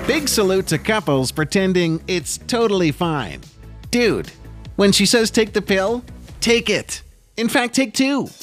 Big salute to couples pretending it's totally fine. Dude, when she says take the pill, take it. In fact, take two.